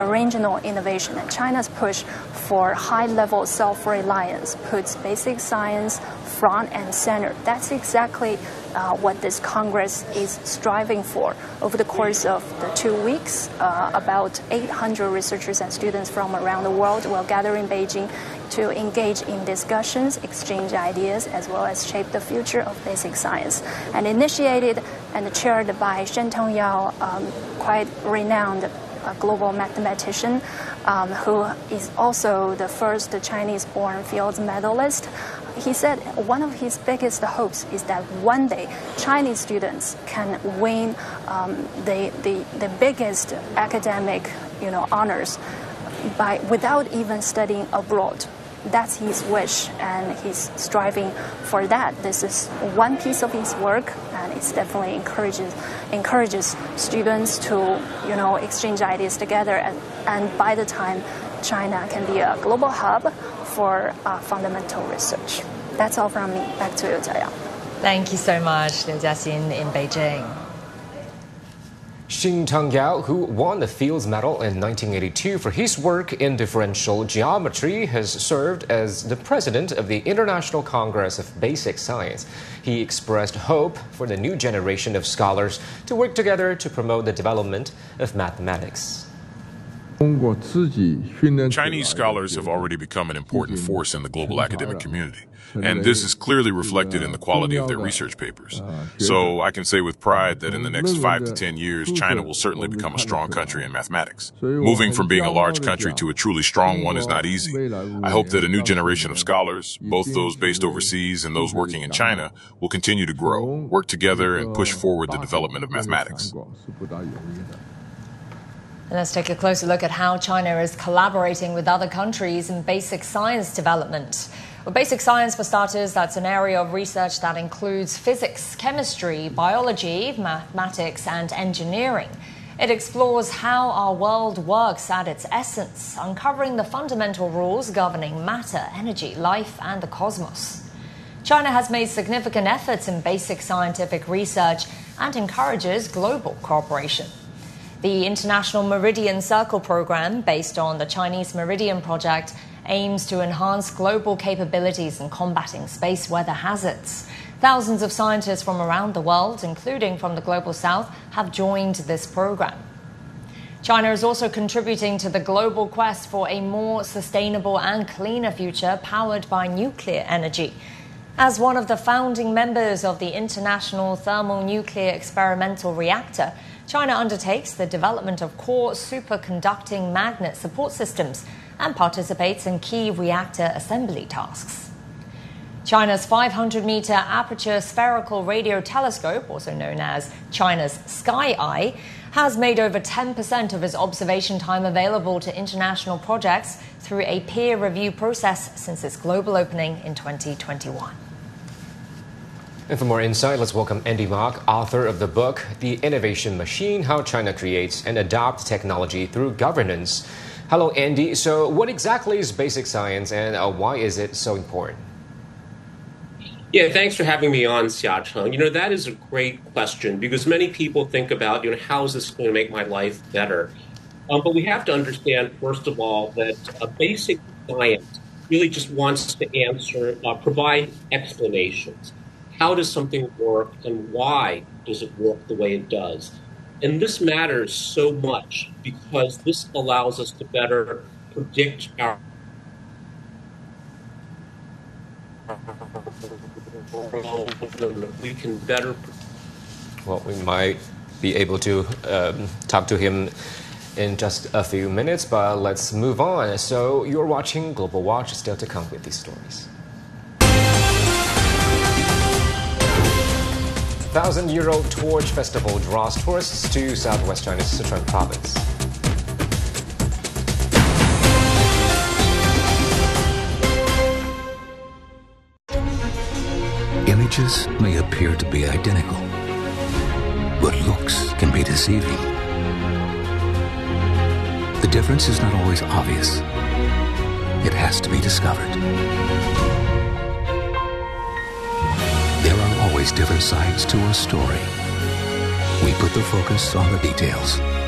regional innovation, and China's push for high-level self-reliance puts basic science front and center. That's exactly what this Congress is striving for. Over the course of the 2 weeks, about 800 researchers and students from around the world will gather in Beijing to engage in discussions, exchange ideas, as well as shape the future of basic science. And initiated and chaired by Shen Tongyao, quite renowned global mathematician, who is also the first Chinese-born Fields medalist. He said one of his biggest hopes is that one day Chinese students can win the biggest academic honors without even studying abroad. That's his wish, and he's striving for that. This is one piece of his work, and it definitely encourages students to exchange ideas together. And by the time China can be a global hub for fundamental research. That's all from me. Back to you, Jiayang. Thank you so much, Liu Jiaxin in Beijing. Shen Tongyao, who won the Fields Medal in 1982 for his work in differential geometry, has served as the president of the International Congress of Basic Science. He expressed hope for the new generation of scholars to work together to promote the development of mathematics. Chinese scholars have already become an important force in the global academic community, and this is clearly reflected in the quality of their research papers. So I can say with pride that in the next 5 to 10 years, China will certainly become a strong country in mathematics. Moving from being a large country to a truly strong one is not easy. I hope that a new generation of scholars, both those based overseas and those working in China, will continue to grow, work together, and push forward the development of mathematics. And let's take a closer look at how China is collaborating with other countries in basic science development. Well, basic science, for starters, that's an area of research that includes physics, chemistry, biology, mathematics, and engineering. It explores how our world works at its essence, uncovering the fundamental rules governing matter, energy, life, and the cosmos. China has made significant efforts in basic scientific research and encourages global cooperation. The International Meridian Circle program, based on the Chinese Meridian project, aims to enhance global capabilities in combating space weather hazards. Thousands of scientists from around the world, including from the Global South, have joined this program. China is also contributing to the global quest for a more sustainable and cleaner future powered by nuclear energy. As one of the founding members of the International Thermonuclear Experimental Reactor, China undertakes the development of core superconducting magnet support systems and participates in key reactor assembly tasks. China's 500-meter aperture spherical radio telescope, also known as China's Sky Eye, has made over 10% of its observation time available to international projects through a peer review process since its global opening in 2021. And for more insight, let's welcome Andy Mok, author of the book, The Innovation Machine, How China Creates and Adopts Technology Through Governance. Hello, Andy. So what exactly is basic science and why is it so important? Yeah, thanks for having me on, Xiacheng. That is a great question because many people think about, how is this going to make my life better? But we have to understand, first of all, that basic science really just wants to provide explanations. How does something work and why does it work the way it does? And this matters so much because this allows us to better predict our we can better. Well, we might be able to talk to him in just a few minutes, but let's move on. So you're watching Global Watch, still to come with these stories. 1,000-year-old Torch Festival draws tourists to southwest China's Sichuan province. Images may appear to be identical, but looks can be deceiving. The difference is not always obvious. It has to be discovered. There are always different sides to a story. We put the focus on the details.